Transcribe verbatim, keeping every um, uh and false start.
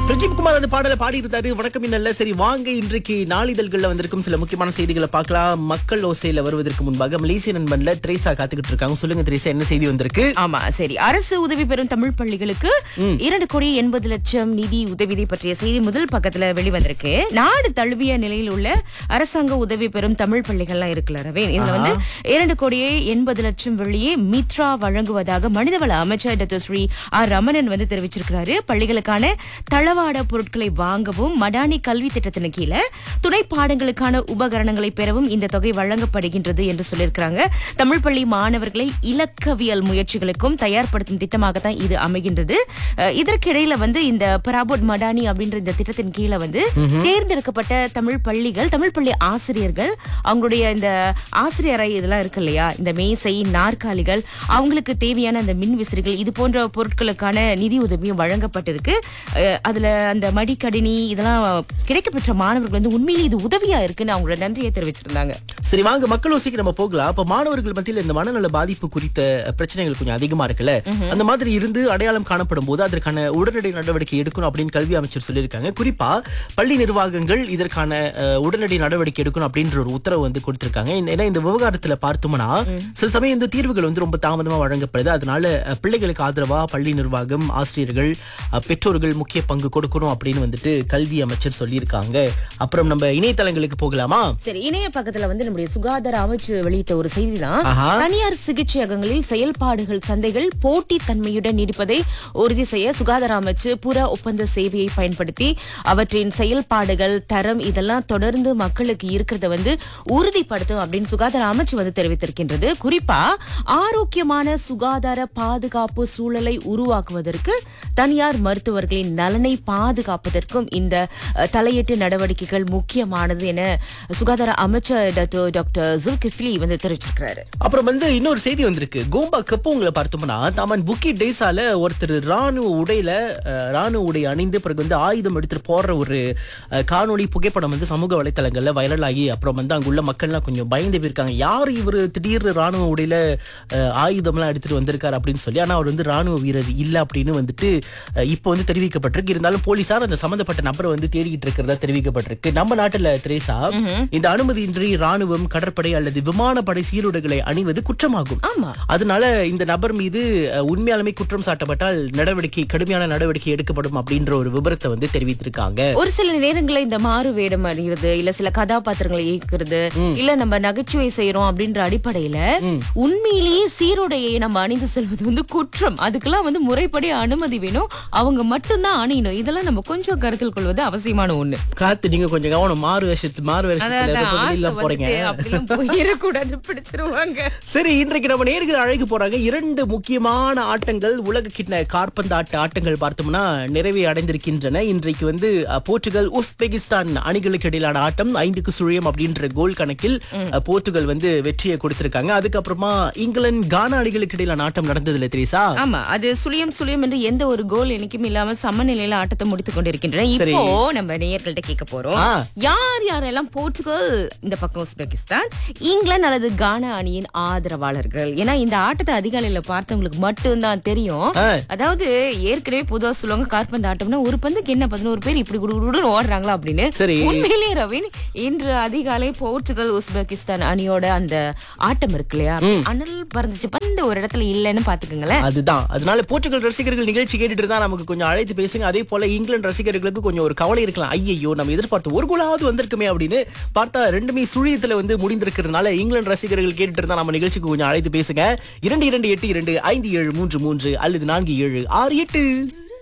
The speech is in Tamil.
பிரஜீப் குமார் அந்த பாடலை பாடி இருந்தாரு. வணக்கம் இன்னல்ல. சரி வாங்க, இன்றைக்கு நாளிதழ்கள்ல வந்திருக்கும் சில முக்கியமான செய்திகளை பார்க்கலாம். மக்கள் ஓசையில வருவதற்கு முன்பாக மலேசிய நண்பன்ல திரேசா காத்துக்கிட்டு இருக்காங்க. சொல்லுங்க திரேசா, என்ன செய்தி வந்திருக்கு? ஆமா, சரி. அரசு உதவி பெறும் தமிழ் பள்ளிகளுக்கு இரண்டு கோடி எண்பது லட்சம் நிதி உதவி பற்றிய செய்தி முதல் பக்கத்துல வெளிவந்திருக்கு. நாடு தழுவிய நிலையில் உள்ள அரசாங்க உதவி பெறும் தமிழ் பள்ளிகள்லாம் இருக்குல்ல ரவீன், இதுல வந்து இரண்டு கோடியே எண்பது லட்சம் வெள்ளியே மித்ரா வழங்குவதாக மனிதவள அமைச்சர் டாக்டர் ஸ்ரீ ஆர் ரமணன் வந்து தெரிவிச்சிருக்கிறாரு. பள்ளிகளுக்கான தளவாட பொருட்களை வாங்கவும், மடானி கல்வி திட்டத்தின் கீழே துணை பாடங்களுக்கான உபகரணங்களை பெறவும் இந்த தொகை வழங்கப்படுகின்றது என்று சொல்லியிருக்கிறாங்க. தமிழ் பள்ளி மாணவர்களை இலக்கவியல் முயற்சிகளுக்கும் தயார்படுத்தும் திட்டமாகத்தான் இது அமைகின்றது. அஹ் இதற்கிடையில வந்து இந்த பராபோட் மடானி அப்படின்ற இந்த திட்டத்தின் கீழே வந்து தேர்ந்தெடுக்கப்பட்ட தமிழ் பள்ளிகள், தமிழ் பள்ளி ஆசிரியர்கள், அவங்களுடைய இந்த ஆசிரியரை இதெல்லாம் இருக்கு இல்லையா, இந்த மேசை நாற்காலிகள், அவங்களுக்கு தேவையான அந்த மின் விசிறிகள், இது போன்ற பொருட்களுக்கான நிதி உதவியும் வழங்கப்பட்டிருக்கு. அஹ் அதுல அந்த மடிக்கடினி இதெல்லாம் கிடைக்கப்பெற்ற மாணவர்கள் வந்து உண்மையிலே இது உதவியா இருக்குன்னு அவங்களோட நன்றியை தெரிவிச்சிருந்தாங்க. சரி வாங்க, மக்கள் ஓசைக்கு நம்ம போகலாம். அப்ப மாணவர்கள் மத்தியில் இந்த மனநல பாதிப்பு குறித்த பிரச்சனைகள் கொஞ்சம் அதிகமா இருக்குல்ல, அந்த மாதிரி இருந்து அடையாளம் காணப்படும் போது அதற்கான உடனடி நடவடிக்கை எடுக்கணும் அப்படின்னு கல்வி அமைச்சர் சொல்லியிருக்காங்க. குறிப்பா பள்ளி நிர்வாகங்கள் இதற்கான அஹ், உடனடி நடவடிக்கை எடுக்கணும் அப்படின்ற ஒரு உத்தரவு வந்து கொடுத்திருக்காங்க. இந்த- ஏன்னா இந்த விவகாரத்துல பார்த்தோம்னா சில சமயம் இந்த தீர்வுகள் வந்து ரொம்ப தாமதமா வழங்கப்படுது. அதனால அஹ், பிள்ளைகளுக்கு ஆதரவா பள்ளி நிர்வாகம், ஆசிரியர்கள், அஹ், பெற்றோர்கள் முக்கிய பங்கு கொடுக்கணும் அப்படின்னு வந்துட்டு கல்வி அமைச்சர் சொல்லியிருக்காங்க. அப்புறம் நம்ம இணையதளங்களுக்கு போகலாமா? சரி, இணைய பக்கத்துல வந்து நம்முடைய சுகாதார அமைச்சு வெளியிட்ட ஒரு செய்திதான். ஆஹா. தனியார் சிகிச்சையகங்களில் செயல்பாடுகள் சந்தைகள் போட்டி தன்மையுடன் நீடிப்பதை உறுதி செய்ய சுகாதார அமைச்சு புற ஒப்பந்த சேவையை பயன்படுத்தி அவற்றின் செயல்பாடுகள், தரம் இதெல்லாம் தொடர்ந்து மக்களுக்கு இருக்கிறத வந்து உறுதிப்படுத்தும் அப்படின்னு சுகாதார அமைச்சு வந்து தெரிவித்திருக்கின்றது. குறிப்பா ஆரோக்கியமான சுகாதார பாதுகாப்பு சூழலை உருவாக்குவதற்கு, தனியார் மருத்துவர்களின் நலனை பாதுகாப்பதற்கும் இந்த அஹ், தலையீட்டு நடவடிக்கைகள் முக்கியமானது என சுகாதார அமைச்சர் டாக்டர் டாக்டர் ஜுல்கிஃப்லி வந்து தெரிவிச்சிருக்கிறாரு. அப்புறம் வந்து இன்னொரு செய்தி வந்திருக்கு. கோம்பா கப்பவங்களை பார்த்தோம்னா தாமன் புக்கி டேசால ஒருத்தர் ராணுவ உடையில அஹ், ராணுவ உடை அணிந்து பிறகு வந்து ஆயுதம் எடுத்துட்டு போற ஒரு அஹ், காணொளி புகைப்படம் வந்து சமூக வலைத்தளங்கள்ல வைரல் ஆகி அப்புறம் வந்து அங்குள்ள மக்கள்லாம் கொஞ்சம் பயந்து போயிருக்காங்க. யார் இவர் திடீர்னு ராணுவ உடையில அஹ், ஆயுதம்லாம் எடுத்துட்டு வந்திருக்காரு அப்படின்னு சொல்லி. ஆனா அவர் வந்து ராணுவ வீரர் இல்ல அப்படின்னு வந்துட்டு அஹ், இப்போ வந்து தெரிவிக்கப்பட்டிருக்கு. இருந்தாலும் போலீசார் அந்த சம்பந்தப்பட்ட நபரை வந்து தேடிக்கிட்டு இருக்கிறதா தெரிவிக்கப்பட்டிருக்கு. நம்ம நாட்டுல திரேசா இந்த அனுமதியின்றி ராணுவம், கடற்படை அல்லது விமானப்படை சீருடைகளை அணிவது குற்றமாகும். ஆமா, அதனால இந்த நபர் மீது அஹ், உண்மையாலுமே குற்றம் சாட்டப்பட்டால் நடவடிக்கை, கடுமையான நடவடிக்கை எடுக்கப்படும் அப்படின்ற ஒரு விபரத்தை வந்து தெரிவித்திருக்காங்க. ஒரு சில நேரங்களில் இந்த மாறு வேடம் அணிகிறது, இல்ல சில கதாபாத்திரங்களை இயக்குறது, இல்ல நம்ம நகைச்சுவை செய்யறோம் அப்படின்ற அடிப்படையில உண்மையிலேயே சீருடையை நம்ம அணிந்து செல்வது வந்து குற்றம். அதுக்கெல்லாம் வந்து முறைப்படி அனுமதி வேணும், அவங்க மட்டும்தான் அணியணும். இதெல்லாம் நம்ம கொஞ்சம் கருத்தில் கொள்வது அவசியமான ஒண்ணு. காத்து நீங்க கொஞ்சம் கவனம். மாறு வேஷத்து மாறு வேஷத்துல அதான் எப்ப ஆசை வெளியில போறீங்க. வந்துட்டு அப்படிலாம் போயிடக்கூடாது, பிடிச்சிருவாங்க. சரி, இன்றைக்கு நம்ம நேர்கள் அழைக்க போறாங்க. இரண்டு முக்கியமான ஆட்டங்கள், உலக கிண்ண காற்பந்து ஆட்ட ஆட்டங்கள் பார்த்தோம்னா நிறைவே அடைந்திருக்கின்றன. இன்றைக்கு வந்து அஹ், போர்ச்சுகல் உஸ்பெகிஸ்தான் அணிகளுக்கு இடையிலான ஆட்டம் ஐந்துக்கு சுழியம் அப்படின்ற கோல் கணக்கில் அஹ், போர்ச்சுகல் வந்து வெற்றியை கொடுத்திருக்காங்க. அதுக்கப்புறமா இங்கிலாந்து கானா அணிகளுக்கு இடையிலான ஆட்டம் நடந்ததுல தெரியுசா? ஆமா, அது சுழியம் சுழியம் என்று எந்த ஒரு கோல் எனக்கும் இல்லாம சமநிலையில ஆட்டத்தை முடித்துக் கொண்டிருக்கின்றன. இப்போ நம்ம நேயர்கள்ட்ட கேட்க போறோம், ஆ. யார் யாரெல்லாம் போர்ச்சுகல், இந்த பக்கம் உஸ்பெகிஸ்தான், இங்கிலாந்து அல்லது கானா அணியின் ஆதரவாளர்கள். ஏன்னா இந்த ஆட்டத்தை அதிகாலையில பார்த்தவங்களுக்கு மட்டும்தான் தெரியும். ஆ. அதாவது ஏற்கனவே பொதுவா சொல்லுவாங்க, காற்பந்து ஆட்டம்னா ஒரு பந்துக்கு என்ன பதினோரு பேர் இப்படி குடுகுடுன்னு ஓடுறாங்களா அப்படின்னு. சரி. உண்மையிலே ரவீன், இன்று அதிகாலை போர்ச்சுகல் உஸ்பெகிஸ்தான் அணியோட அந்த ஆட்டம் இருக்கு இல்லையா, அனல் பறந்துச்சு, பந்து ஒரு இடத்துல இல்லைன்னு பாத்துக்கோங்களேன். அதுதான். அதனால போர்ச்சுகல் ரசிகர்கள் நிகழ்ச்சி கேட்டுட்டு இருந்தா நமக்கு கொஞ்சம் அழைத்து பேசுங்க. அதே போல இங்கிலாந்து ரசிகர்களுக்கு கொஞ்சம் ஒரு கவலை இருக்கலாம். ஐயோ, நம்ம எதிர்பார்த்த ஒரு கோலாவது வந்திருக்குமே அப்படின்னு பார்த்தா ரெண்டுமே சுழியத்துல வந்து முடிந்திருக்கிறதுனால இங்கிலாந்து ரசிகர்கள் கேட்டுட்டு இருந்தா நம்ம நிகழ்ச்சிக்கு கொஞ்சம் அழைத்து பேசுங்க. இரண்டு இரண்டு எட்டு இரண்டு ஐந்து ஏழு மூன்று மூன்று அல்லது நான்கு ஏழு ஆறு எட்டு.